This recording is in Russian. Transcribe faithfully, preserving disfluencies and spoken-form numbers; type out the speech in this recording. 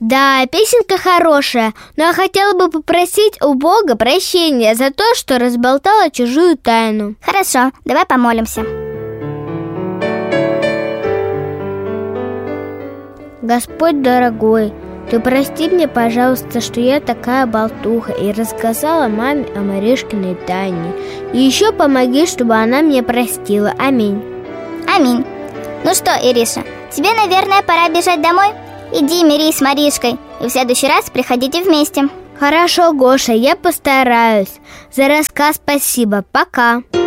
Да, песенка хорошая, но я хотела бы попросить у Бога прощения за то, что разболтала чужую тайну. Хорошо, давай помолимся. Господь дорогой, Ты прости мне, пожалуйста, что я такая болтуха и рассказала маме о Маришкиной тайне. И еще помоги, чтобы она меня простила. Аминь. Аминь. Ну что, Ириша, тебе, наверное, пора бежать домой? Иди мирись с Маришкой, и в следующий раз приходите вместе. Хорошо, Гоша, я постараюсь. За рассказ спасибо. Пока.